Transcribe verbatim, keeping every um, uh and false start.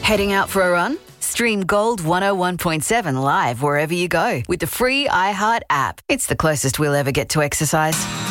Heading out for a run? Stream Gold one oh one point seven live wherever you go with the free iHeart app. It's the closest we'll ever get to exercise.